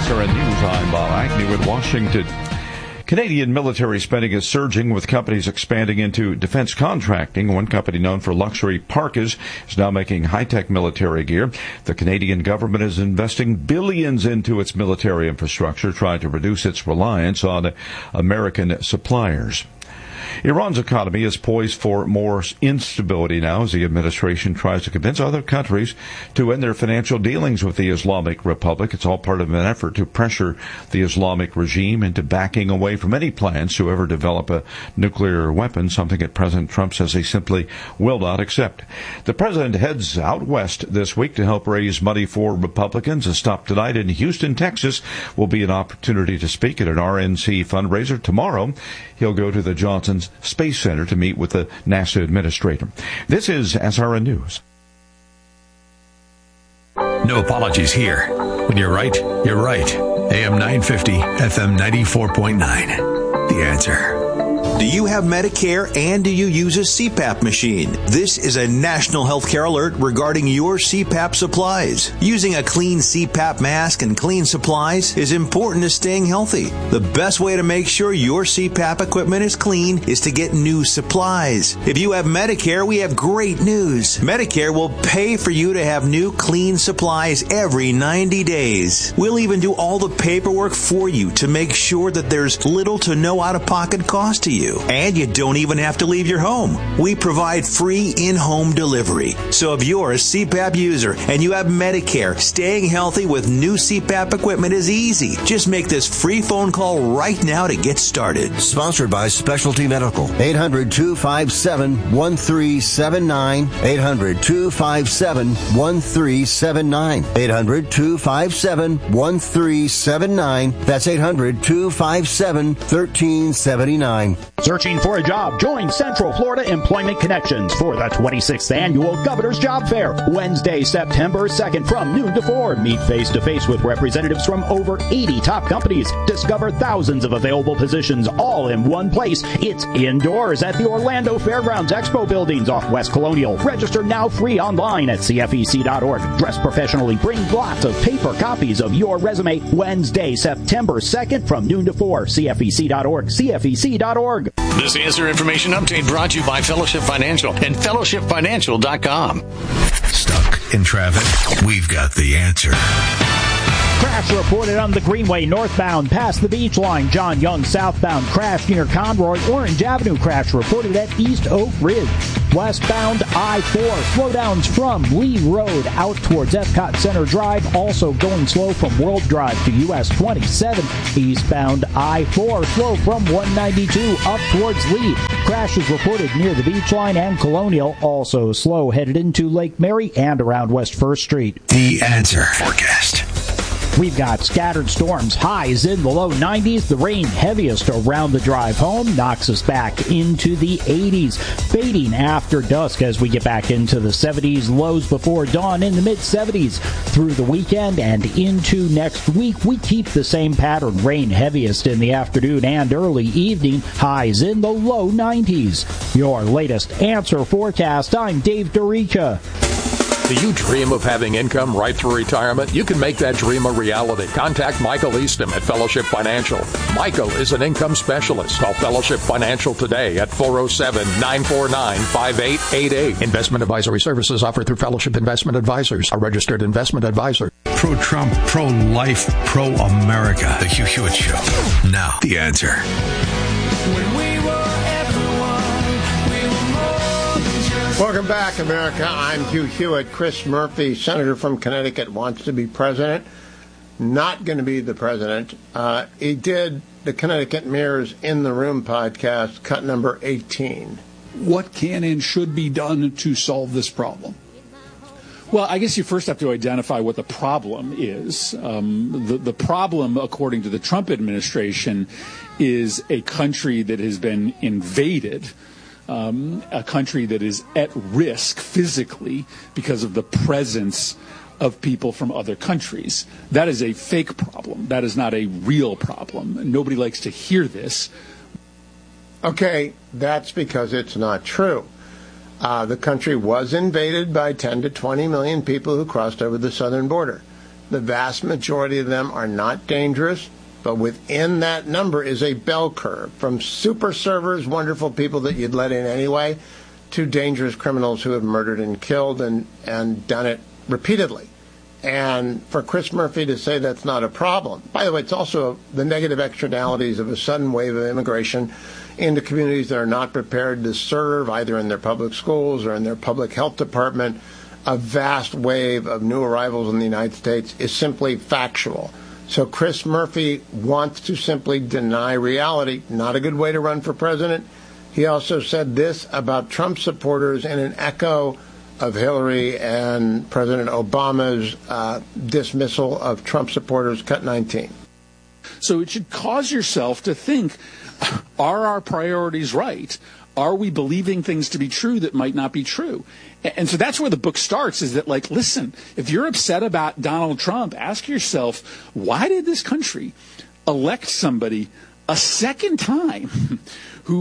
SRN News, I'm Bob Agnew in Washington. Canadian military spending is surging, with companies expanding into defense contracting. One company known for luxury parkas is now making high-tech military gear. The Canadian government is investing billions into its military infrastructure, trying to reduce its reliance on American suppliers. Iran's economy is poised for more instability now as the administration tries to convince other countries to end their financial dealings with the Islamic Republic. It's all part of an effort to pressure the Islamic regime into backing away from any plans to ever develop a nuclear weapon, something that President Trump says he simply will not accept. The president heads out west this week to help raise money for Republicans. A stop tonight in Houston, Texas will be an opportunity to speak at an RNC fundraiser. Tomorrow, he'll go to the Johnson Space Center to meet with the NASA administrator. This is SRN News. No apologies here. When you're right, you're right. AM 950, FM 94.9. The Answer. Do you have Medicare and do you use a CPAP machine? This is a national healthcare alert regarding your CPAP supplies. Using a clean CPAP mask and clean supplies is important to staying healthy. The best way to make sure your CPAP equipment is clean is to get new supplies. If you have Medicare, we have great news. Medicare will pay for you to have new clean supplies every 90 days. We'll even do all the paperwork for you to make sure that there's little to no out-of-pocket cost to you. And you don't even have to leave your home. We provide free in-home delivery. So if you're a CPAP user and you have Medicare, staying healthy with new CPAP equipment is easy. Just make this free phone call right now to get started. Sponsored by Specialty Medical. 800-257-1379. 800-257-1379. 800-257-1379. That's 800-257-1379. Searching for a job? Join Central Florida Employment Connections for the 26th Annual Governor's Job Fair, Wednesday, September 2nd from noon to 4. Meet face-to-face with representatives from over 80 top companies. Discover thousands of available positions all in one place. It's indoors at the Orlando Fairgrounds Expo Buildings off West Colonial. Register now free online at CFEC.org. Dress professionally. Bring lots of paper copies of your resume. Wednesday, September 2nd from noon to 4. CFEC.org. CFEC.org. This Answer Information Update brought to you by Fellowship Financial and fellowshipfinancial.com. Stuck in traffic? We've got the answer. Crash reported on the Greenway northbound past the beach line. John Young southbound crash near Conroy. Orange Avenue crash reported at East Oak Ridge. Westbound I-4 slowdowns from Lee Road out towards Epcot Center Drive. Also going slow from World Drive to US 27. Eastbound I-4 slow from 192 up towards Lee. Crashes reported near the beach line and Colonial. Also slow headed into Lake Mary and around West 1st Street. The Answer forecast. We've got scattered storms, highs in the low 90s. The rain heaviest around the drive home knocks us back into the 80s. Fading after dusk as we get back into the 70s. Lows before dawn in the mid-70s. Through the weekend and into next week, we keep the same pattern. Rain heaviest in the afternoon and early evening. Highs in the low 90s. Your latest Answer forecast. I'm Dave Dorica. Do you dream of having income right through retirement? You can make that dream a reality. Contact Michael Easton at Fellowship Financial. Michael is an income specialist. Call Fellowship Financial today at 407-949-5888. Investment advisory services offered through Fellowship Investment Advisors, a registered investment advisor. Pro-Trump, pro-life, pro-America. The Hugh Hewitt Show. Now, The Answer. Welcome back, America. I'm Hugh Hewitt. Chris Murphy, senator from Connecticut, wants to be president. Not going to be the president. He did the Connecticut Mirrors in the Room podcast, cut number 18. What can and should be done to solve this problem? Well, I guess you first have to identify what the problem is. The problem, according to the Trump administration, is a country that has been invaded. A country that is at risk physically because of the presence of people from other countries. That is a fake problem. That is not a real problem. Nobody likes to hear this. Okay, that's because it's not true. The country was invaded by 10 to 20 million people who crossed over the southern border. The vast majority of them are not dangerous, but within that number is a bell curve, from super servers, wonderful people that you'd let in anyway, to dangerous criminals who have murdered and killed and done it repeatedly. And for Chris Murphy to say that's not a problem. By the way, it's also the negative externalities of a sudden wave of immigration into communities that are not prepared to serve, either in their public schools or in their public health department. A vast wave of new arrivals in the United States is simply factual. So Chris Murphy wants to simply deny reality. Not a good way to run for president. He also said this about Trump supporters in an echo of Hillary and President Obama's dismissal of Trump supporters, cut 19. So it should cause yourself to think, are our priorities right? Are we believing things to be true that might not be true? And so that's where the book starts, is that, like, listen, if you're upset about Donald Trump, ask yourself, why did this country elect somebody a second time who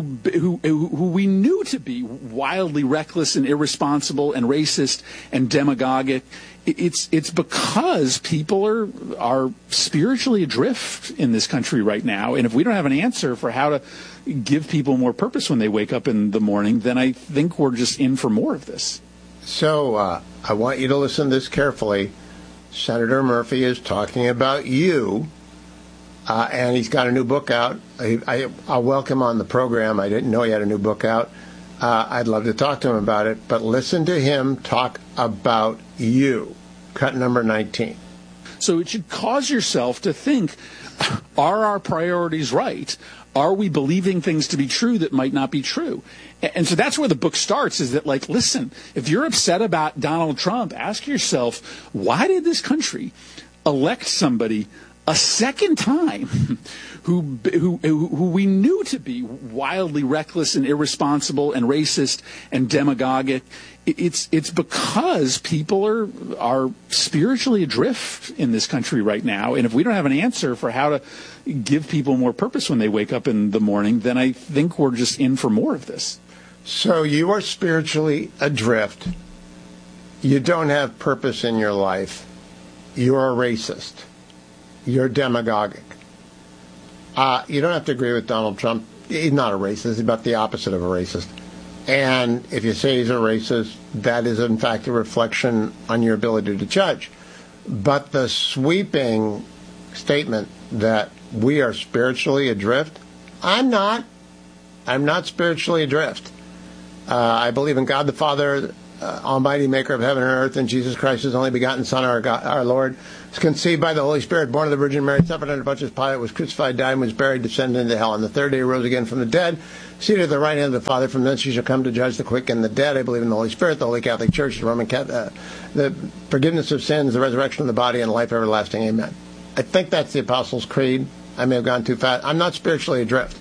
we knew to be wildly reckless and irresponsible and racist and demagogic? It's because people are spiritually adrift in this country right now. And if we don't have an answer for how to give people more purpose when they wake up in the morning, then I think we're just in for more of this. So I want you to listen to this carefully. Senator Murphy is talking about you, and he's got a new book out. I'll welcome on the program. I didn't know he had a new book out. I'd love to talk to him about it, but listen to him talk about you. Cut number 19. So it should cause yourself to think, are our priorities right? Are we believing things to be true that might not be true? And so that's where the book starts, is that, like, listen, if you're upset about Donald Trump, ask yourself, why did this country elect somebody a second time who we knew to be wildly reckless and irresponsible and racist and demagogic? It's because people are spiritually adrift in this country right now. And if we don't have an answer for how to give people more purpose when they wake up in the morning, then I think we're just in for more of this. So you are spiritually adrift. You don't have purpose in your life. You're a racist. You're demagogic. You don't have to agree with Donald Trump. He's not a racist. He's about the opposite of a racist. And if you say he's a racist, that is, in fact, a reflection on your ability to judge. But the sweeping statement that we are spiritually adrift, I'm not spiritually adrift. I believe in God the Father, Almighty Maker of heaven and earth, and Jesus Christ, His only begotten Son, our Lord, was conceived by the Holy Spirit, born of the Virgin Mary, suffered under Pontius Pilate, was crucified, died, and was buried, descended into hell. On the third day he rose again from the dead, seated at the right hand of the Father. From thence he shall come to judge the quick and the dead. I believe in the Holy Spirit, the Holy Catholic Church, the Roman Catholic, the forgiveness of sins, the resurrection of the body, and life everlasting. Amen. I think that's the Apostles' Creed. I may have gone too fast. I'm not spiritually adrift.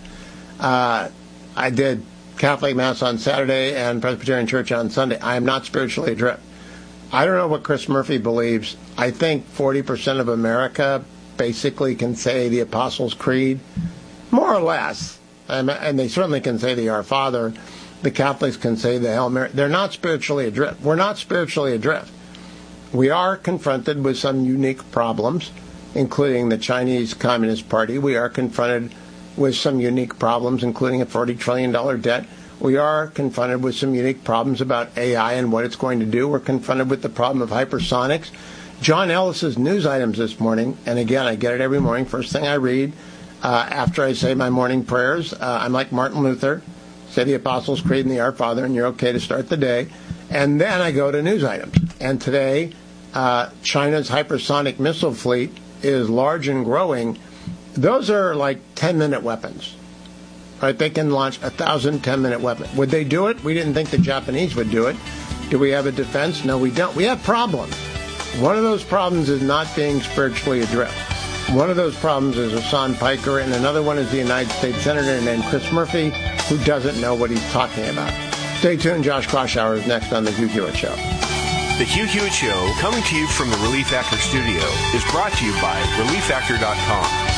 I did Catholic Mass on Saturday and Presbyterian Church on Sunday. I am not spiritually adrift. I don't know what Chris Murphy believes. I think 40% of America basically can say the Apostles' Creed, more or less. And they certainly can say the Our Father. The Catholics can say the Hail Mary. They're not spiritually adrift. We're not spiritually adrift. We are confronted with some unique problems, including the Chinese Communist Party. We are confronted with some unique problems, including a $40 trillion debt. We are confronted with some unique problems about AI and what it's going to do. We're confronted with the problem of hypersonics. John Ellis's news items this morning, and again, I get it every morning, first thing I read, after I say my morning prayers, I'm like Martin Luther, say the Apostles' Creed and the Our Father, and you're okay to start the day. And then I go to news items. And today, China's hypersonic missile fleet is large and growing. Those are like 10-minute weapons. Right? They can launch 1,000 10-minute weapons. Would they do it? We didn't think the Japanese would do it. Do we have a defense? No, we don't. We have problems. One of those problems is not being spiritually adrift. One of those problems is Hassan Piker, and another one is the United States Senator named Chris Murphy, who doesn't know what he's talking about. Stay tuned. Josh Kraushaar is next on The Hugh Hewitt Show. The Hugh Hewitt Show, coming to you from the Relief Factor studio, is brought to you by ReliefFactor.com.